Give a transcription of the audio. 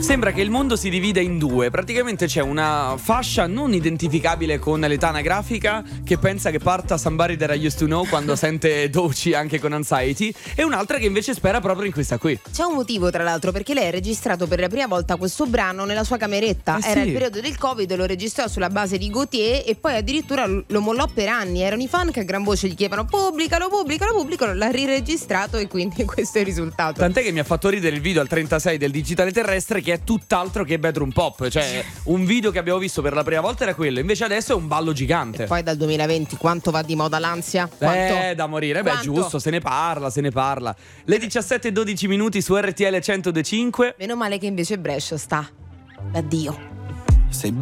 Sembra che il mondo si divida in due. Praticamente c'è una fascia non identificabile con l'età anagrafica che pensa che parta Somebody That I Used To Know quando sente Doechii anche con Anxiety, e un'altra che invece spera proprio in questa qui. C'è un motivo, tra l'altro, perché lei ha registrato per la prima volta questo brano nella sua cameretta. Era il periodo del Covid, lo registrò sulla base di Gautier e poi addirittura lo mollò per anni. Erano i fan che a gran voce gli chiedevano pubblicalo, l'ha riregistrato e quindi questo è il risultato. Tant'è che mi ha fatto ridere il video al 36 del Digitale Terrestre, che è tutt'altro che bedroom pop. Cioè un video che abbiamo visto per la prima volta era quello, invece adesso è un ballo gigante. E poi dal 2020 quanto va di moda l'ansia? Quanto? Da morire. Quanto? Beh, giusto, se ne parla. Le 17:12 minuti su RTL 102.5. Meno male che invece Brescia sta da Dio. Sei